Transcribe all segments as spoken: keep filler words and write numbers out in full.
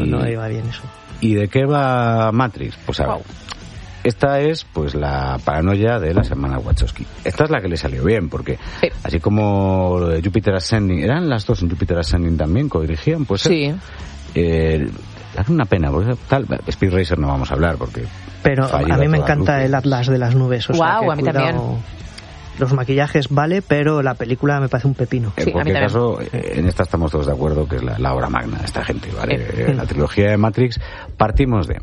no iba bien eso. ¿Y de qué va Matrix? Pues a ver, wow. Esta es pues la paranoia de las hermanas Wachowski. Esta es la que le salió bien, porque sí. Así como Jupiter Ascending, ¿eran las dos en Jupiter Ascending también? ¿Co-dirigían? Pues sí. Eh, es una pena, porque tal, Speed Racer no vamos a hablar, porque... Pero a mí me encanta el Atlas de las nubes. O wow, sea, que a mí cuidado, también. Los maquillajes vale, pero la película me parece un pepino. En sí, cualquier caso, en esta estamos todos de acuerdo que es la, la obra magna de esta gente, ¿vale? Sí. La trilogía de Matrix, partimos de...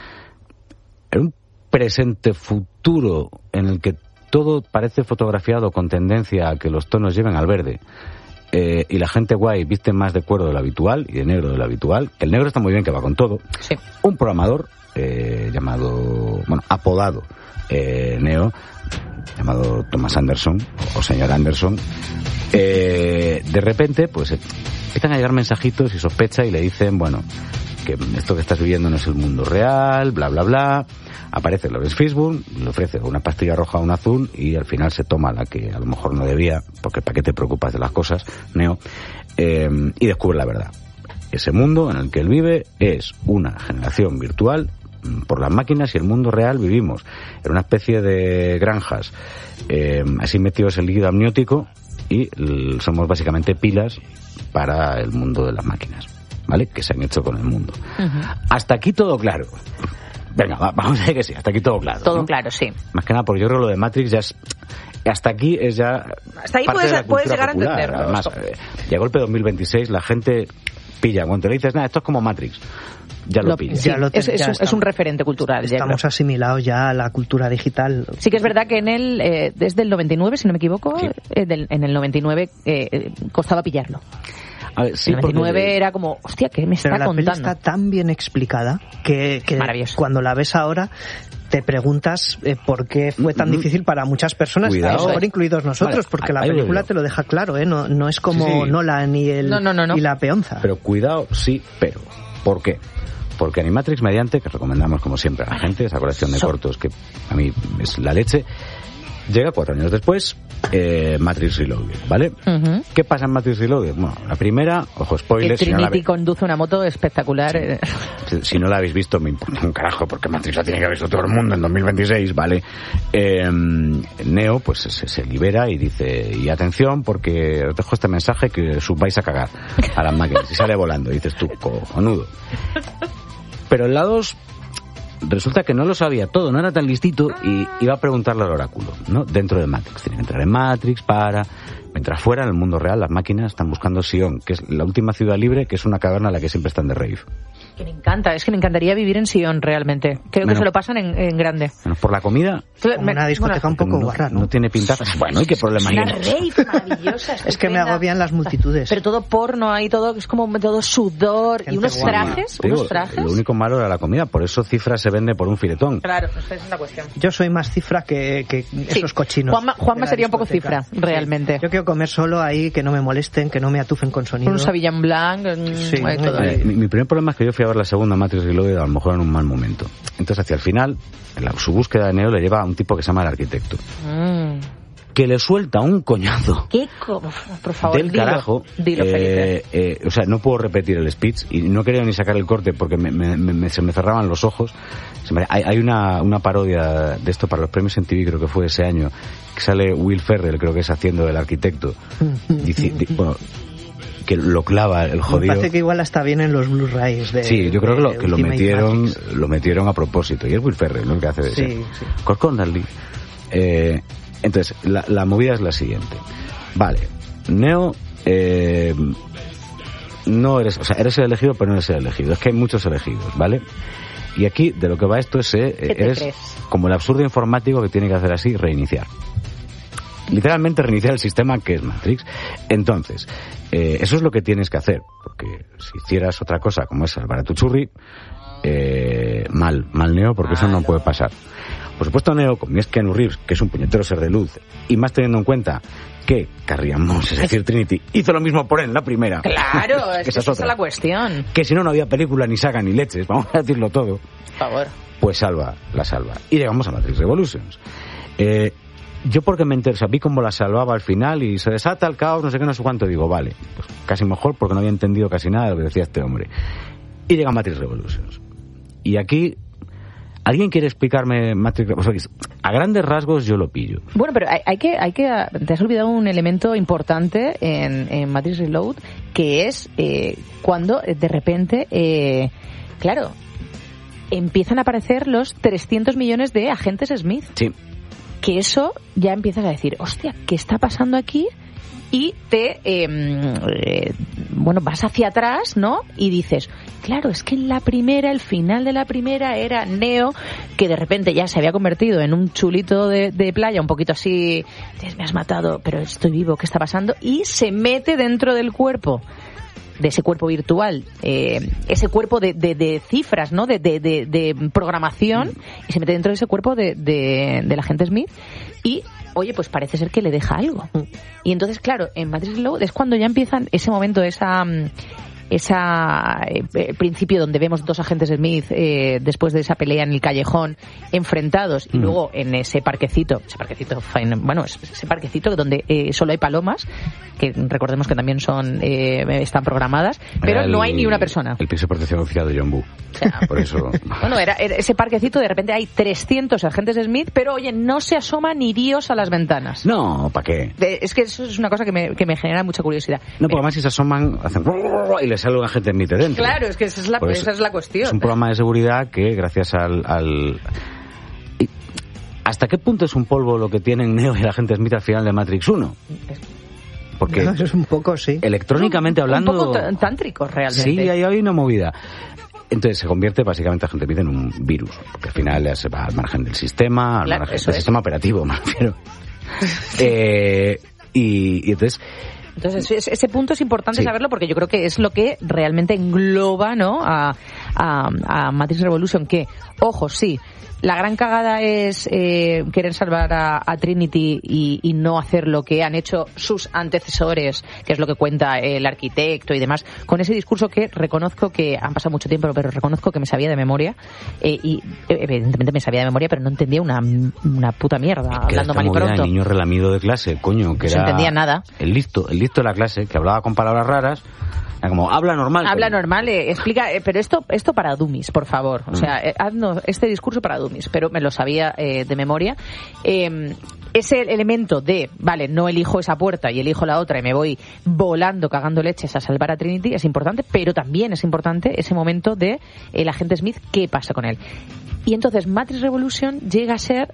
En un presente futuro en el que todo parece fotografiado con tendencia a que los tonos lleven al verde, eh, y la gente guay viste más de cuero de lo habitual y de negro de lo habitual, que el negro está muy bien, que va con todo. Sí. Un programador eh, llamado, bueno, apodado eh, Neo, llamado Thomas Anderson o señor Anderson, eh, de repente pues empiezan a llegar mensajitos y sospecha y le dicen, bueno, que esto que estás viviendo no es el mundo real, bla bla bla. Aparece Lawrence Fishburne, le ofrece una pastilla roja o una azul y al final se toma la que a lo mejor no debía, porque ¿para qué te preocupas de las cosas, Neo? Eh, y descubre la verdad. Ese mundo en el que él vive es una generación virtual por las máquinas y el mundo real vivimos en una especie de granjas eh, así metidos en líquido amniótico y l- somos básicamente pilas para el mundo de las máquinas, ¿vale? Que se han hecho con el mundo. Uh-huh. Hasta aquí todo claro. Venga, va, vamos a decir que sí, hasta aquí todo claro. Todo ¿no? claro, sí. Más que nada porque yo creo que lo de Matrix ya es... Hasta aquí es ya... Hasta ahí parte puedes, de la puedes llegar popular. a entenderlo. Además, eh, ya golpe dos mil veintiséis, la gente pilla. Cuando le dices, nada, esto es como Matrix, ya lo, lo pilla. Sí, ya lo te, es, es, ya un, estamos, es un referente cultural. Estamos ya asimilados ya a la cultura digital. Sí que es verdad que en el, eh, desde el noventa y nueve, si no me equivoco, sí. eh, del, en el noventa y nueve eh, costaba pillarlo. A ver, sí, el noventa y nueve porque... era como, hostia, ¿qué me está Pero la contando? peli está tan bien explicada que, que cuando la ves ahora te preguntas eh, por qué fue tan mm-hmm. difícil para muchas personas, a lo mejor incluidos nosotros, vale, porque la película te lo deja claro, ¿eh? No, no es como sí, sí. Nolan y, el, no, no, no, no. y la peonza. Pero cuidado, sí, pero ¿por qué? Porque Animatrix Mediante, que recomendamos como siempre a la gente, esa colección de so. cortos que a mí es la leche, llega cuatro años después, eh, Matrix Reloaded, ¿vale? Uh-huh. ¿Qué pasa en Matrix Reloaded? Bueno, la primera, ojo, spoilers. Que Trinity si no la conduce una moto espectacular. Sí. Si no la habéis visto, me importa un carajo, porque Matrix la tiene que haber visto todo el mundo en dos mil veintiséis, ¿vale? Eh, Neo, pues se, se libera y dice, y atención, porque os dejo este mensaje que os vais a cagar a las máquinas. Y sale volando, y dices tú, cojonudo. Pero en la dos... resulta que no lo sabía todo, no era tan listito y iba a preguntarle al oráculo, ¿no? Dentro de Matrix. Tiene que entrar en Matrix para... Mientras fuera, en el mundo real, las máquinas están buscando Sion, que es la última ciudad libre, que es una caverna a la que siempre están de rave. Que me encanta, es que me encantaría vivir en Sion realmente. Creo menos, que se lo pasan en, en grande. Menos por la comida. Como me, una discoteca bueno, un poco guarra, ¿no? No tiene pinta. Bueno, ¿y qué problema hay? Una rave maravillosa. Es que me agobian las multitudes. Pero todo porno ahí, todo es como todo sudor. Gente y unos guapa. trajes, Digo, unos trajes. Lo único malo era la comida, por eso Cifra se vende por un filetón. Claro, esa es la cuestión. Yo soy más Cifra que, que sí. esos cochinos. Juanma, Juanma sería un poco Cifra, realmente. Sí. Yo quiero comer solo ahí, que no me molesten, que no me atufen con sonido. Un Sauvignon Blanc, sí, todo. Eh, mi, mi primer problema es que yo fui a ver la segunda Matrix Reloaded a lo mejor en un mal momento. Entonces hacia el final, en la, su búsqueda de Neo le lleva a un tipo que se llama el arquitecto. Mm. Que le suelta un coñazo. ¿Qué? Co- Por favor, del dilo, carajo. Dilo, eh, eh, o sea, no puedo repetir el speech y no quería ni sacar el corte porque me, me, me, se me cerraban los ojos. Me, hay hay una, una parodia de esto para los premios en T V, creo que fue ese año, que sale Will Ferrell, creo que es haciendo el arquitecto. Dice, di, bueno, que lo clava el jodido. Me parece que igual está bien en los Blu-rays de... Sí, yo creo que lo, que lo metieron Matrix. lo metieron a propósito. Y es Will Ferrell, ¿no? El que hace de sí, ese. Sí. Corcón Darly. Eh, entonces, la, la movida es la siguiente. Vale, Neo... Eh, no eres... O sea, eres el elegido, pero no eres el elegido. Es que hay muchos elegidos, ¿vale? Y aquí, de lo que va esto es... Eh, eres crees? Como el absurdo informático que tiene que hacer así, reiniciar. Literalmente reiniciar el sistema que es Matrix. Entonces, eh, eso es lo que tienes que hacer, porque si hicieras otra cosa como es salvar a tu churri, eh, mal, mal Neo, porque eso no puede pasar. Por supuesto Neo, como es Keanu Reeves, que es un puñetero ser de luz, y más teniendo en cuenta que Carrie Moss, es decir, Trinity, hizo lo mismo por él, la primera. Claro, es que esa es, otra. es la cuestión. Que si no, no había película, ni saga, ni leches, vamos a decirlo todo. Por favor. Pues salva, la salva. Y llegamos a Matrix Revolutions. Eh... Yo porque me entero, o sea, vi cómo la salvaba al final y se desata el caos, no sé qué, no sé cuánto, digo, vale, pues casi mejor porque no había entendido casi nada de lo que decía este hombre. Y llega Matrix Revolutions. Y aquí... ¿Alguien quiere explicarme Matrix Revolutions? A grandes rasgos yo lo pillo. Bueno, pero hay, hay que... hay que te has olvidado un elemento importante en, en Matrix Reload, que es eh, cuando de repente... Eh, claro, empiezan a aparecer los trescientos millones de agentes Smith. Sí. Que eso ya empiezas a decir, hostia, ¿qué está pasando aquí? Y te, eh, eh, bueno, vas hacia atrás, ¿no? Y dices, claro, es que en la primera, el final de la primera era Neo, que de repente ya se había convertido en un chulito de, de playa, un poquito así, me has matado, pero estoy vivo, ¿qué está pasando? Y se mete dentro del cuerpo, de ese cuerpo virtual, eh, ese cuerpo de, de, de cifras, ¿no? De, de, de, de programación, y se mete dentro de ese cuerpo de, de, del agente Smith y... Oye, pues parece ser que le deja algo. Y entonces, claro, en Matrix Reload es cuando ya empiezan ese momento, esa esa eh, principio donde vemos dos agentes Smith eh, después de esa pelea en el callejón enfrentados y mm. luego en ese parquecito, ese parquecito, bueno, ese parquecito donde eh, solo hay palomas, que recordemos que también son eh, están programadas, pero el, no hay ni una persona. El piso de protección oficial de John Woo. O sea, por eso. Bueno, era, era ese parquecito, de repente hay trescientos agentes Smith, pero oye, no se asoma ni Dios a las ventanas. No, ¿para qué? De, es que eso es una cosa que me, que me genera mucha curiosidad. No, porque además si se asoman, hacen y les sale un agente Smith de dentro. Claro, es que esa es la, pues esa es la cuestión. Es un programa de seguridad que gracias al... al... ¿Hasta qué punto es un polvo lo que tienen Neo y el agente Smith al final de Matrix uno? Porque no, eso es un poco, sí. Electrónicamente un, hablando... Un poco tántrico, realmente. Sí, ahí hay una movida. Entonces se convierte básicamente agente Smith en un virus, porque al final se va al margen del sistema, al claro, margen del es. sistema operativo, me refiero. eh, y, y entonces... Entonces ese punto es importante sí. saberlo, porque yo creo que es lo que realmente engloba, ¿no? a, a, a Matrix Revolution, que, ojo, sí, la gran cagada es eh, querer salvar a, a Trinity y, y no hacer lo que han hecho sus antecesores, que es lo que cuenta el arquitecto y demás, con ese discurso que reconozco que han pasado mucho tiempo, pero reconozco que me sabía de memoria, eh, y evidentemente me sabía de memoria, pero no entendía una, una puta mierda, hablando mal y pronto. El niño relamido de clase, coño, que no era... se entendía nada. El listo, el listo de la clase, que hablaba con palabras raras, como habla normal. Habla pero... normal, eh, explica, eh, pero esto esto para dummies, por favor. O mm. sea, eh, haznos este discurso para dummies, pero me lo sabía eh, de memoria. Eh, ese elemento de, vale, no elijo esa puerta y elijo la otra y me voy volando, cagando leches a salvar a Trinity, es importante, pero también es importante ese momento de el agente Smith, ¿qué pasa con él? Y entonces Matrix Revolution llega a ser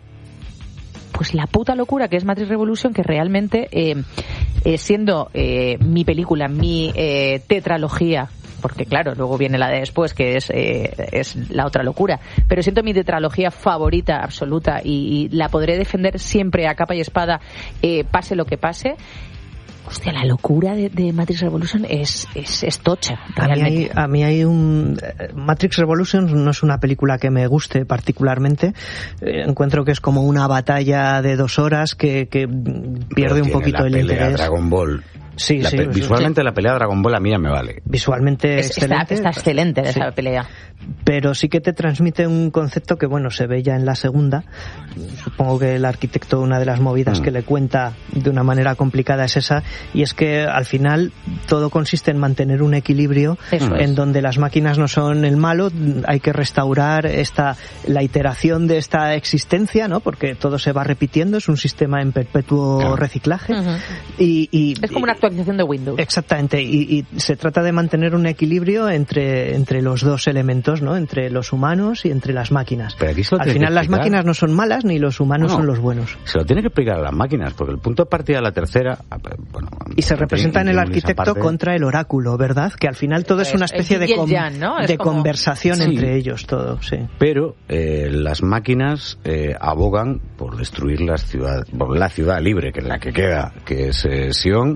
pues la puta locura que es Matrix Revolution, que realmente eh, eh, siendo eh, mi película, mi eh, tetralogía, porque claro, luego viene la de después, que es eh, es la otra locura, pero siento mi tetralogía favorita absoluta y, y la podré defender siempre a capa y espada, eh, pase lo que pase. Hostia, la locura de, de Matrix Revolution es, es, es tocha, realmente. A mí, hay, a mí hay un... Matrix Revolution no es una película que me guste particularmente. Eh, encuentro que es como una batalla de dos horas que, que pierde un poquito el interés. Dragon Ball. Sí, la sí, pe- visualmente sí. La pelea de Dragon Ball a mí ya me vale. Visualmente es, excelente. Está, está excelente de sí. esa pelea. Pero sí que te transmite un concepto que, bueno, se ve ya en la segunda. Supongo que el arquitecto, una de las movidas mm. que le cuenta de una manera complicada es esa, y es que al final todo consiste en mantener un equilibrio Eso en es. donde las máquinas no son el malo, hay que restaurar esta la iteración de esta existencia, ¿no? Porque todo se va repitiendo, es un sistema en perpetuo claro. reciclaje. Uh-huh. y, y Es como una actualización de Windows. Exactamente, y, y se trata de mantener un equilibrio entre, entre los dos elementos, ¿no? Entre los humanos y entre las máquinas. Pero aquí Al final las máquinas no son malas ni los humanos no, son los buenos. Se lo tiene que explicar a las máquinas, porque el punto de partida de la tercera... Bueno, y se representa en el arquitecto contra el oráculo, ¿verdad? Que al final todo es, es una especie de, com- Jan, ¿no? de como... conversación sí, entre ellos, todo, sí. Pero eh, las máquinas eh, abogan por destruir la ciudad, por la ciudad libre, que es la que queda, que es eh, Sion.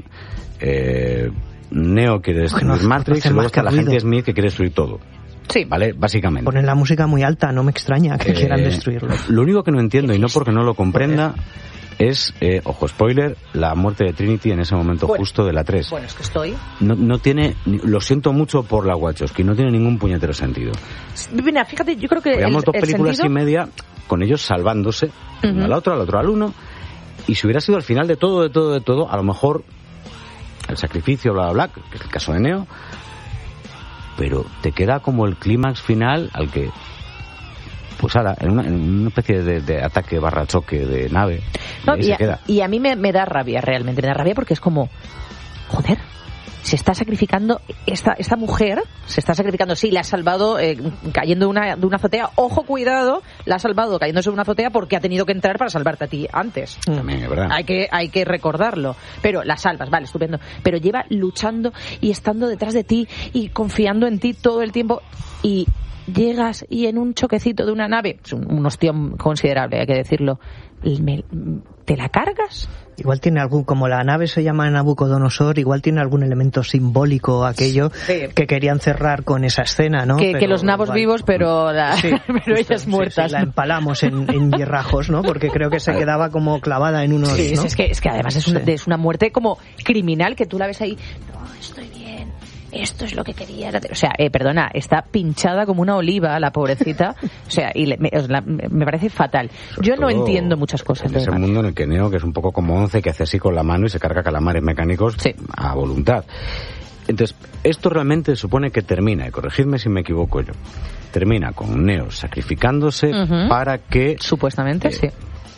Eh, Neo quiere destruir bueno, Matrix y luego está la gente Smith que quiere destruir todo. Sí. ¿Vale? Básicamente. Ponen la música muy alta, no me extraña que eh, quieran destruirlo. Lo único que no entiendo, y no porque no lo comprenda, es, eh, ojo, spoiler, la muerte de Trinity en ese momento bueno, justo de la tres. Bueno, es que estoy... No, no tiene, lo siento mucho por la Wachowski, no tiene ningún puñetero sentido. Mira, fíjate, yo creo que Veamos dos películas sentido... y media con ellos salvándose, uh-huh. uno al otro, al otro al uno, y si hubiera sido al final de todo, de todo, de todo, a lo mejor el sacrificio, bla, bla, bla, que es el caso de Neo, pero te queda como el clímax final al que, pues ahora, en una, en una especie de, de ataque barra choque de nave, no, y, y, se a, queda. y a mí me, me da rabia, realmente, me da rabia porque es como, joder, se está sacrificando esta esta mujer, se está sacrificando, sí, la ha salvado eh, cayendo de una, de una azotea, ojo, cuidado, la ha salvado cayéndose de una azotea porque ha tenido que entrar para salvarte a ti antes. También es verdad. Hay que, hay que recordarlo, pero la salvas, vale, estupendo, pero lleva luchando y estando detrás de ti y confiando en ti todo el tiempo y llegas y en un choquecito de una nave, es un, un ostión considerable, hay que decirlo, me, ¿te la cargas? Igual tiene algún, como la nave se llama Nabucodonosor, igual tiene algún elemento simbólico aquello sí. que querían cerrar con esa escena, ¿no? Que, que los nabos igual, vivos, pero, la, sí, pero ellas sí, muertas. Sí, la empalamos en, en hierrajos, ¿no? Porque creo que se quedaba como clavada en unos, sí, ¿no? es, que, es que además es una, sí. es una muerte como criminal, que tú la ves ahí, no, estoy bien. Esto es lo que quería. O sea, eh, perdona, está pinchada como una oliva la pobrecita. O sea, y le, me, la, me parece fatal. Sobre Yo no entiendo muchas cosas. En ese demás. mundo en el que Neo, que es un poco como Once, que hace así con la mano y se carga calamares mecánicos sí. a voluntad. Entonces, esto realmente supone que termina, y corregidme si me equivoco yo, termina con Neo sacrificándose uh-huh. para que... Supuestamente, eh, sí.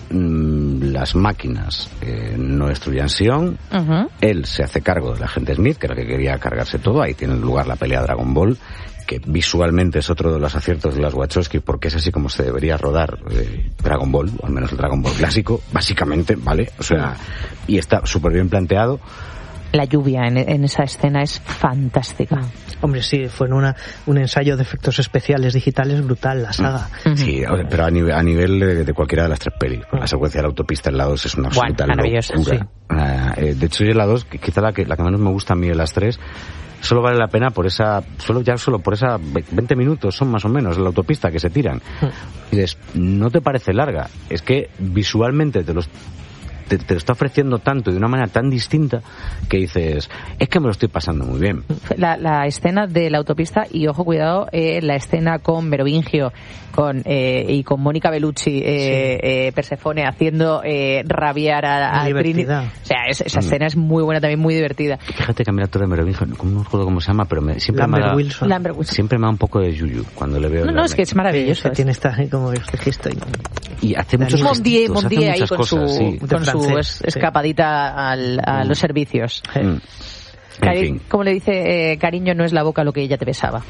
las máquinas eh, no destruyan Sion, uh-huh. él se hace cargo del agente Smith, que era el que quería cargarse todo, ahí tiene lugar la pelea Dragon Ball, que visualmente es otro de los aciertos de las Wachowski, porque es así como se debería rodar eh, Dragon Ball, o al menos el Dragon Ball clásico, básicamente, ¿vale? O sea, y está súper bien planteado. La lluvia en, en esa escena es fantástica. Hombre, sí, fue en una, un ensayo de efectos especiales digitales brutal, la saga. Uh-huh. Sí, pero a nivel, a nivel de, de cualquiera de las tres pelis. La secuencia de la autopista en la dos es una absoluta bueno, locura. Sí. Uh, eh, de hecho, yo en la dos, quizá la que, la que menos me gusta a mí de las tres, solo vale la pena por esa, solo ya solo por esa veinte minutos son más o menos la autopista que se tiran. Uh-huh. Y dices, no te parece larga, es que visualmente te los Te, te lo está ofreciendo tanto y de una manera tan distinta que dices, es que me lo estoy pasando muy bien. La, la escena de la autopista, y ojo, cuidado, eh, la escena con Merovingio con eh, y con Mónica Bellucci, eh, sí. eh, Persefone, haciendo eh, rabiar a, a Trini. O sea, es, esa mm. escena es muy buena, también muy divertida. Fíjate que a mí el actor de Merovingio, no recuerdo cómo se llama, pero me, siempre, Lambert me da, Wilson. Lambert Wilson. siempre me da un poco de yuyu cuando le veo. No, no, es que es maravilloso. Sí, tiene esta, como este gesto. Y, y hace muchos Mondier, gestos, Mondier hace ahí con cosas, su, sí. con su es, escapadita al, a mm. los servicios. Mm. Cari- en fin. Como le dice, eh, cariño, no es la boca lo que ella te besaba.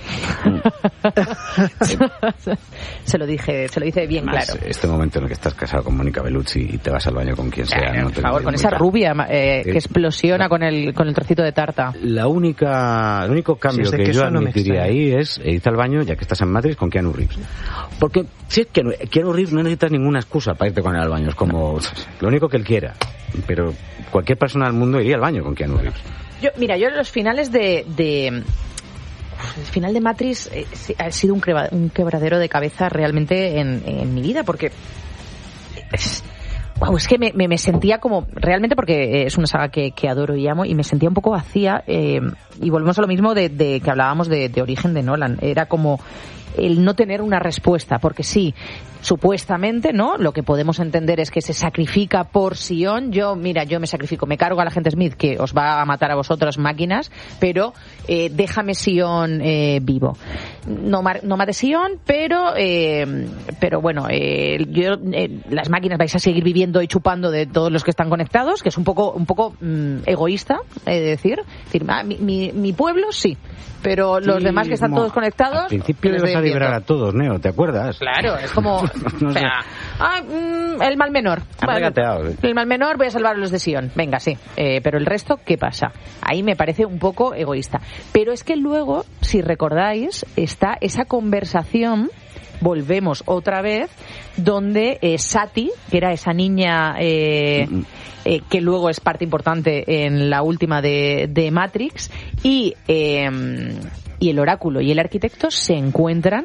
se lo dije, se lo dice bien Más, claro. Este momento en el que estás casado con Mónica Bellucci y te vas al baño con quien sea, claro, no te por favor, con esa rubia eh, que explosiona la, con el con el trocito de tarta. La única, el único cambio sí, que, que yo admitiría no ahí es irte al baño, ya que estás en Matrix, con Keanu Reeves. Porque si es que Keanu Reeves no necesitas ninguna excusa para irte con él al baño, es como no. lo único que él quiera. Pero cualquier persona del mundo iría al baño con Keanu Reeves. Yo, mira, yo en los finales de, de el final de Matrix eh, ha sido un, creba, un quebradero de cabeza realmente en, en mi vida, porque es, wow, es que me, me, me sentía como, realmente, porque es una saga que, que adoro y amo, y me sentía un poco vacía, eh, y volvemos a lo mismo de, de que hablábamos de, de Origen de Nolan. Era como el no tener una respuesta, porque sí, supuestamente, ¿no? Lo que podemos entender es que se sacrifica por Sion. Yo, mira, yo me sacrifico, me cargo al agente Smith, que os va a matar a vosotras máquinas, pero eh, déjame Sion eh, vivo. No, no mate Sion, pero eh, pero bueno, eh, yo eh, las máquinas vais a seguir viviendo y chupando de todos los que están conectados, que es un poco un poco mm, egoísta, he de decir. Es decir, ah, mi, mi, mi pueblo sí, pero los sí, demás que están todos conectados... Al principio les vas a liberar a todos, Neo, ¿te acuerdas? Claro, es como... no o sea, ah, mm, el mal menor. Bueno, el mal menor, voy a salvar a los de Sion. Venga, sí. Eh, pero el resto, ¿qué pasa? Ahí me parece un poco egoísta. Pero es que luego, si recordáis, está esa conversación, volvemos otra vez, donde eh, Sati, que era esa niña eh, mm-hmm. eh, que luego es parte importante en la última de, de Matrix, y, eh, y el oráculo y el arquitecto se encuentran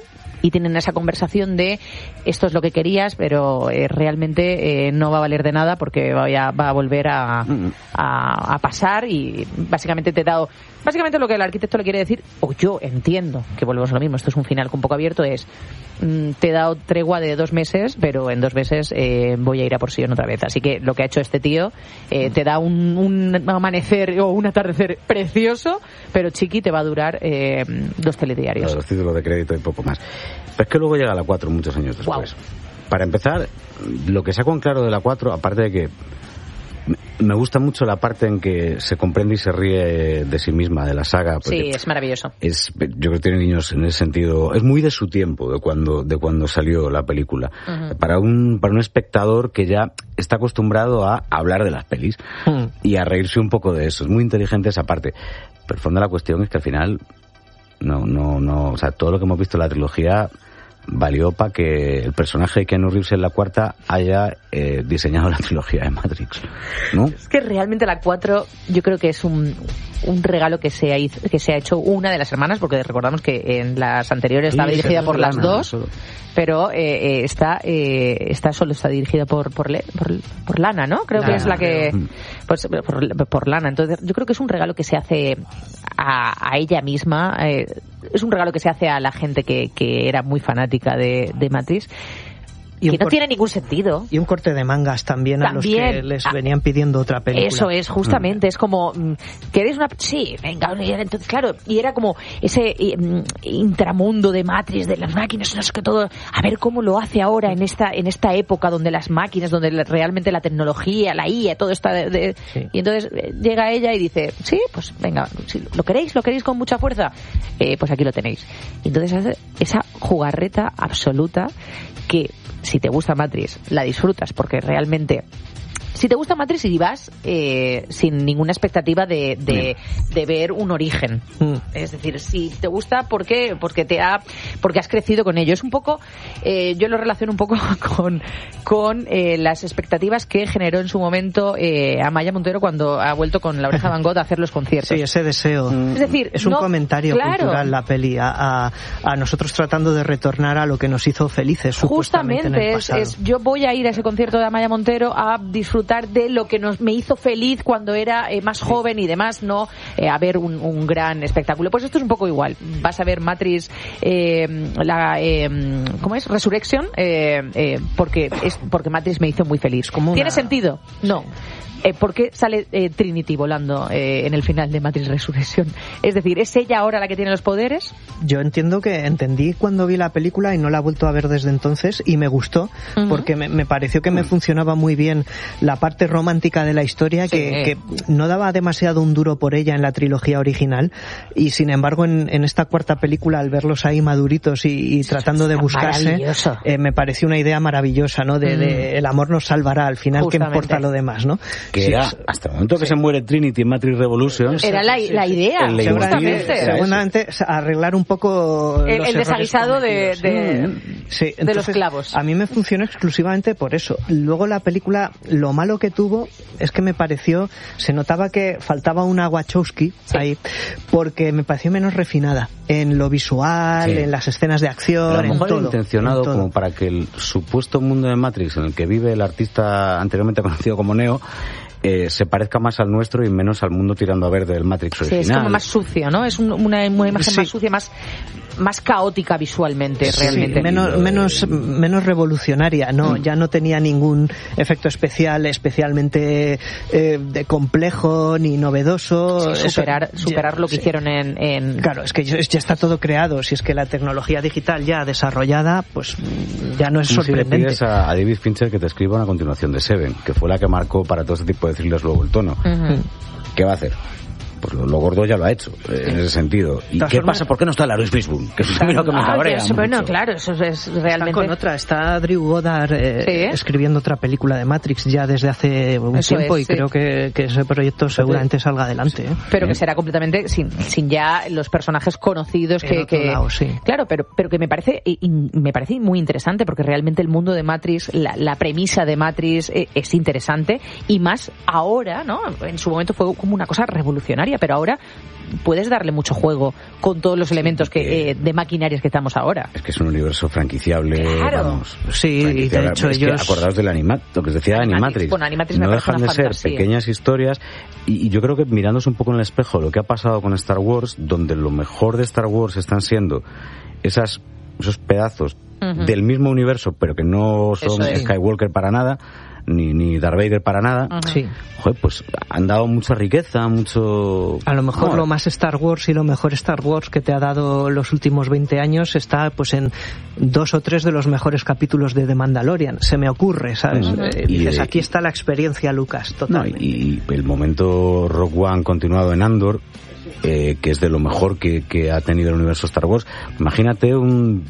y tienen esa conversación de esto es lo que querías, pero eh, realmente eh, no va a valer de nada porque vaya, va a volver a, a, a pasar, y básicamente te he dado, básicamente lo que el arquitecto le quiere decir, o yo entiendo que volvemos a lo mismo, esto es un final un poco abierto, es mm, te he dado tregua de dos meses, pero en dos meses eh, voy a ir a por Sion otra vez. Así que lo que ha hecho este tío eh, te da un, un amanecer o un atardecer precioso, pero chiqui, te va a durar eh, dos telediarios. Claro, los títulos de crédito y poco más. Pero es que luego llega la cuatro muchos años después. Wow. Para empezar, lo que saco en claro de la cuatro, aparte de que me gusta mucho la parte en que se comprende y se ríe de sí misma, de la saga. Sí, es maravilloso. Es, yo creo que tiene niños en ese sentido. Es muy de su tiempo, de cuando, de cuando salió la película. Uh-huh. Para un, para un espectador que ya está acostumbrado a hablar de las pelis uh-huh. y a reírse un poco de eso. Es muy inteligente esa parte. Pero el fondo de la cuestión es que al final, no, no, no, o sea, todo lo que hemos visto en la trilogía valió para que el personaje de Keanu Reeves en la cuarta haya eh, diseñado la trilogía de Matrix, ¿no? Es que realmente la cuatro yo creo que es un, un regalo que se, ha, que se ha hecho una de las hermanas, porque recordamos que en las anteriores estaba sí, dirigida por las dos, solo. pero eh, eh, esta, eh, esta solo está dirigida por por, Le, por, por Lana, ¿no? Creo Lana, que es la que... Pues por, por Lana. Entonces yo creo que es un regalo que se hace a, a ella misma, eh, es un regalo que se hace a la gente que, que era muy fanática de, de Matrix, y que no tiene ningún sentido. Y un corte de mangas también, también a los que les venían pidiendo otra película. Eso es, justamente, mm. es como, ¿queréis una...? Sí, venga, entonces, claro, y era como ese um, intramundo de Matrix, de las máquinas, no sé qué todo, a ver cómo lo hace ahora en esta en esta época donde las máquinas, donde realmente la tecnología, la I A, todo está de... de sí. Y entonces llega ella y dice, sí, pues venga, si ¿lo queréis? ¿Lo queréis con mucha fuerza? Eh, pues aquí lo tenéis. Y entonces hace esa jugarreta absoluta que... Si te gusta Matrix, la disfrutas, porque realmente... Si te gusta Matrix y vas eh, sin ninguna expectativa de, de, de ver un origen, mm. es decir, si te gusta, ¿por qué? Porque te ha, porque has crecido con ello. Es un poco, eh, yo lo relaciono un poco con con eh, las expectativas que generó en su momento eh, Amaya Montero cuando ha vuelto con La Oreja Van Gogh a hacer los conciertos. Sí, ese deseo. Es decir, es un no, comentario claro. cultural la peli a, a, a nosotros tratando de retornar a lo que nos hizo felices. Justamente, en el es, es yo voy a ir a ese concierto de Amaya Montero a disfrutar de lo que nos me hizo feliz cuando era eh, más joven y demás, no eh, a ver un, un gran espectáculo. Pues esto es un poco igual. Vas a ver Matrix, eh, la eh, ¿cómo es? Resurrection, eh, eh, porque es porque Matrix me hizo muy feliz. ¿Tiene una... sentido? No. Eh, ¿Por qué sale eh, Trinity volando eh, en el final de Matrix Resurrection? Es decir, ¿es ella ahora la que tiene los poderes? Yo entiendo que entendí cuando vi la película y no la he vuelto a ver desde entonces y me gustó uh-huh. porque me, me pareció que me funcionaba muy bien la parte romántica de la historia, sí. que, que no daba demasiado un duro por ella en la trilogía original, y sin embargo en, en esta cuarta película, al verlos ahí maduritos y, y tratando de buscarse, eh, me pareció una idea maravillosa, ¿no? De, mm. de el amor nos salvará, al final, ¿qué importa lo demás, no? Que sí, era, hasta el momento que sí. se muere Trinity en Matrix Revolutions, era la, la idea, el seguramente, seguramente arreglar un poco el, los el desaguisado de, de, sí. Sí, entonces, de los clavos. A mí me funcionó exclusivamente por eso. Luego la película, lo malo que tuvo es que me pareció, se notaba que faltaba una Wachowski sí. ahí, porque me pareció menos refinada en lo visual, sí. en las escenas de acción, pero a lo mejor en todo, intencionado en todo. Como para que el supuesto mundo de Matrix en el que vive el artista anteriormente conocido como Neo Eh, se parezca más al nuestro y menos al mundo tirando a verde del Matrix original. Sí, es como más sucio, ¿no? Es un, una, una imagen sí. más sucia, más más caótica visualmente, sí, realmente. Menos, menos, menos revolucionaria, ¿no? Mm. Ya no tenía ningún efecto especial, especialmente eh, de complejo ni novedoso. Sí, superar Eso, superar ya, lo que sí. hicieron en, en... Claro, es que ya está todo creado. Si es que la tecnología digital ya desarrollada, pues ya no es Como sorprendente. Si le pides a, a David Fincher que te escriba una continuación de Seven, que fue la que marcó para todo este tipo de thrillers luego el tono. Uh-huh. ¿Qué va a hacer? Pues lo, lo gordo ya lo ha hecho, eh, en ese sentido. ¿Y qué formas... pasa? ¿Por qué no está Lawrence Fishburne? Que eso es lo que me cabrea ah, Bueno, mucho. Claro, eso es realmente... Está con otra, está Drew Goddard eh, ¿Sí? escribiendo otra película de Matrix ya desde hace un eso tiempo es, y sí. creo que, que ese proyecto seguramente salga adelante. ¿eh? Pero que será completamente sin, sin ya los personajes conocidos que... que... Lado, sí. Claro, pero, pero que me parece y, y me parece muy interesante porque realmente el mundo de Matrix, la, la premisa de Matrix eh, es interesante y más ahora, ¿no? En su momento fue como una cosa revolucionaria, pero ahora puedes darle mucho juego con todos los elementos que eh, de maquinarias que estamos ahora. Es que es un universo franquiciable. Claro. Vamos, sí, y de hecho es ellos... Que acordaos del Animat, lo que os decía de Animatrix. Bueno, Animatrix no me dejan de ser fantasía. pequeñas historias y, y yo creo que mirándose un poco en el espejo lo que ha pasado con Star Wars, donde lo mejor de Star Wars están siendo esas esos pedazos uh-huh. del mismo universo, pero que no son es. Skywalker para nada, ni, ni Darth Vader para nada. Uh-huh. Sí. Joder, pues han dado mucha riqueza, mucho... A lo mejor no, lo más Star Wars y lo mejor Star Wars que te ha dado los últimos veinte años está pues en dos o tres de los mejores capítulos de The Mandalorian. Se me ocurre, ¿sabes? Uh-huh. Eh, y dices, de... aquí está la experiencia Lucas, totalmente. No, y, y el momento Rogue One continuado en Andor, eh, que es de lo mejor que, que ha tenido el universo Star Wars. Imagínate un...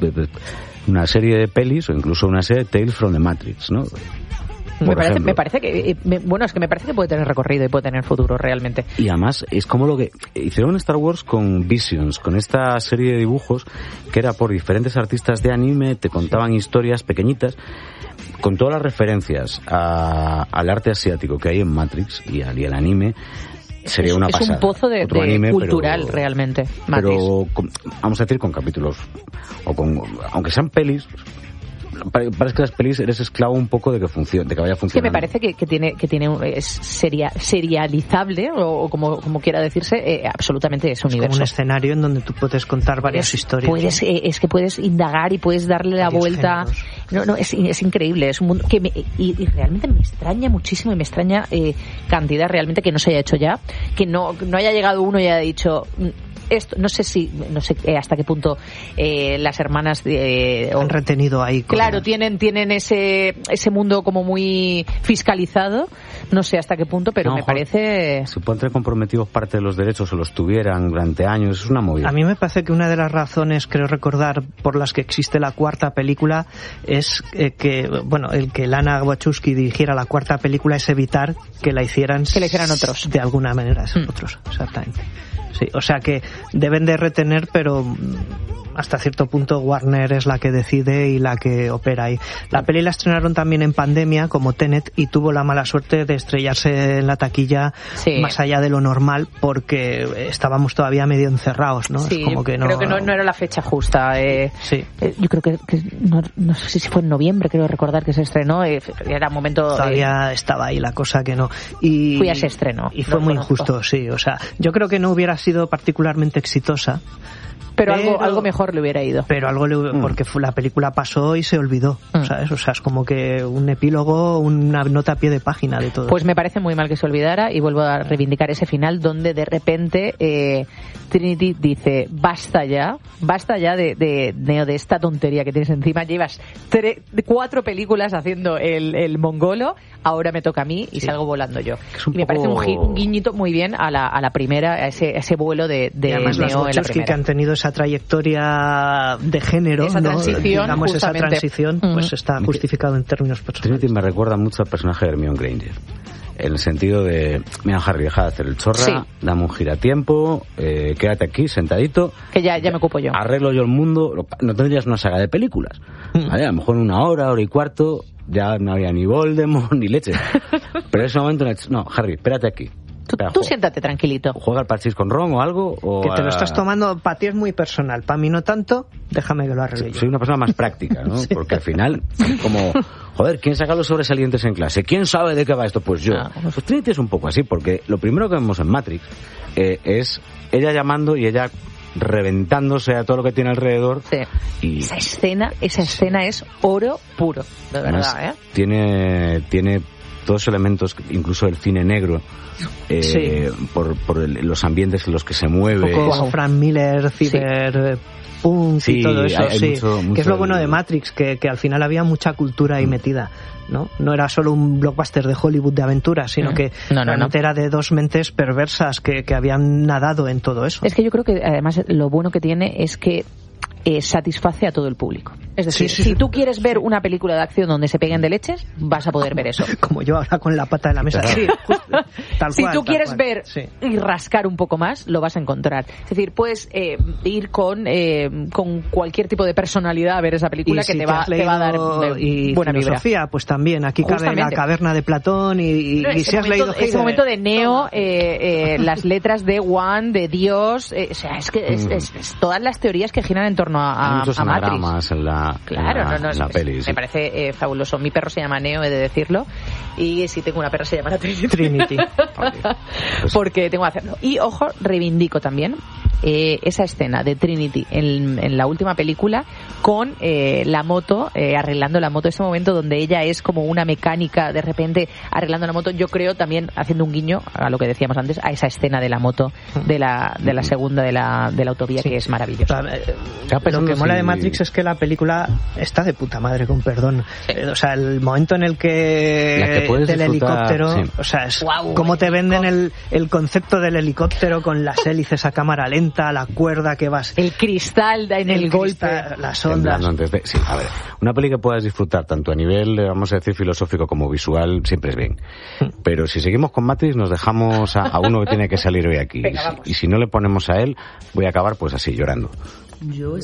una serie de pelis o incluso una serie de Tales from the Matrix, ¿no? Me parece, me parece que me, bueno es que me parece que puede tener recorrido y puede tener futuro realmente. Y además es como lo que hicieron en Star Wars con Visions, con esta serie de dibujos que era por diferentes artistas de anime, te contaban historias pequeñitas con todas las referencias a, al arte asiático que hay en Matrix y al, y al anime. Sería es, una es pasada. un pozo de, de anime, cultural pero, realmente. Matrix. Pero con, vamos a decir con capítulos o con aunque sean pelis. Parece que las pelis eres esclavo un poco de que funcione, de que vaya funcionando. Que me parece que, que tiene que tiene es seria, serializable o, o como como quiera decirse, eh, absolutamente ese universo. Es como un escenario en donde tú puedes contar varias es, historias. Puedes, eh, es que puedes indagar y puedes darle la vuelta. Géneros. No, no, es, es increíble. Es un mundo que me, y, y realmente me extraña muchísimo y me extraña eh, cantidad realmente que no se haya hecho ya, que no no haya llegado uno y haya dicho. Esto, no sé si no sé hasta qué punto eh, las hermanas eh, han retenido ahí cosas. Claro, tienen tienen ese ese mundo como muy fiscalizado, no sé hasta qué punto, pero no, me parece se pueden tener comprometidos parte de los derechos o los tuvieran durante años, es una movida. A mí me parece que una de las razones, creo recordar, por las que existe la cuarta película es eh, que bueno, el que Lana Wachowski dirigiera la cuarta película es evitar que la hicieran que la hicieran otros de alguna manera, mm. otros, exactamente. Sí, o sea que deben de retener, pero hasta cierto punto Warner es la que decide y la que opera ahí. La peli la estrenaron también en pandemia, como Tenet, y tuvo la mala suerte de estrellarse en la taquilla sí. más allá de lo normal, porque estábamos todavía medio encerrados, ¿no? Sí, es como que no... creo que no, no era la fecha justa. Eh, sí. Eh, yo creo que, que no, no sé si fue en noviembre, creo recordar que se estrenó, eh, era un momento... Todavía eh, estaba ahí la cosa que no... Y, fui a ese estreno. Y fue muy conozco. injusto, sí. O sea, yo creo que no hubiera sido particularmente exitosa. Pero, pero algo, algo mejor le hubiera ido. Pero algo le, mm. porque la película pasó y se olvidó, mm. ¿sabes? O sea, es como que un epílogo, una nota a pie de página de todo. Pues me parece muy mal que se olvidara y vuelvo a reivindicar ese final donde de repente eh, Trinity dice, basta ya, basta ya de, de, de, de esta tontería que tienes encima. Llevas tre, cuatro películas haciendo el, el mongolo, ahora me toca a mí y sí. salgo volando yo. Y me poco... parece un, gi, un guiñito muy bien a la, a la primera, a ese, a ese vuelo de, de y además Neo los en la primera. Que han tenido esa trayectoria de género, esa ¿no? transición, digamos justamente. esa transición, uh-huh. pues está justificado en términos personales. Trinity me recuerda mucho al personaje de Hermione Granger. En el sentido de, mira Harry, deja de hacer el chorra, sí. dame un giratiempo, eh, quédate aquí sentadito. Que ya, ya me ocupo yo. Arreglo yo el mundo, no tendrías una saga de películas. Mm. ¿Vale? A lo mejor en una hora, hora y cuarto, ya no había ni Voldemort ni leche. Pero en ese momento, no, Harry, espérate aquí. Tú, tú juega, siéntate tranquilito. ¿Juega al parchís con ron o algo? O que te a... lo estás tomando, para ti es muy personal, para mí no tanto, déjame que lo arregle yo. Soy una persona más práctica, ¿no? Sí. Porque al final, como, joder, ¿quién saca los sobresalientes en clase? ¿Quién sabe de qué va esto? Pues yo. Ah. Pues Trinity es un poco así, porque lo primero que vemos en Matrix eh, es ella llamando y ella reventándose a todo lo que tiene alrededor. Sí. Y... Esa escena, esa escena es oro puro, de verdad, ¿eh? Tiene, tiene todos elementos, incluso el cine negro, eh, sí. por, por el, los ambientes en los que se mueve. Un poco Frank Miller, ciber... Sí. Punk sí, y todo eso, hay, hay sí. mucho, mucho que es lo bueno de Matrix, que, que al final había mucha cultura ahí metida, ¿no? No era solo un blockbuster de Hollywood de aventuras, sino mm. que no, no, realmente no. era de dos mentes perversas que, que habían nadado en todo eso. Es que yo creo que además lo bueno que tiene es que eh, satisface a todo el público. Es decir, sí, sí, si tú quieres ver una película de acción donde se peguen de leches, vas a poder ver eso. Como yo ahora con la pata de la mesa. Sí, justo, tal si cual, tú quieres cual. ver sí. y rascar un poco más, lo vas a encontrar. Es decir, puedes eh, ir con eh, con cualquier tipo de personalidad a ver esa película y que si te, va, te va a dar eh, y buena filosofía, vibra. Pues también, aquí cabe la caverna de Platón y, y, no, y si has momento, leído ese momento de Neo, eh, eh, las letras de One, de Dios, eh, o sea, es que es, es, es todas las teorías que giran en torno a, a, muchos a Matrix. En la, claro, en la, no, no, en la es, peli, me sí. parece eh, fabuloso. Mi perro se llama Neo, he de decirlo, y si tengo una perra se llamará Trinity. Trinity. Okay. Pues, porque tengo que hacerlo. Y ojo, reivindico también eh, esa escena de Trinity en, en la última película con eh, la moto, eh, arreglando la moto, ese momento donde ella es como una mecánica de repente arreglando la moto. Yo creo también, haciendo un guiño a lo que decíamos antes, a esa escena de la moto de la, de la segunda de la, de la autovía, sí. que es maravillosa. Lo que mola de Matrix es que la película está de puta madre, con perdón. Sí. O sea, el momento en el que, que del helicóptero, sí. o sea, es wow, cómo te venden el, el concepto del helicóptero con las hélices a cámara lenta, la cuerda que vas... El cristal en el, el golpe, cristal, las ondas. De, sí, a ver, una peli que puedas disfrutar tanto a nivel, vamos a decir, filosófico como visual, siempre es bien. Pero si seguimos con Matrix, nos dejamos a, a uno que tiene que salir hoy aquí. Venga, y, si, y si no le ponemos a él, voy a acabar pues así, llorando. Yo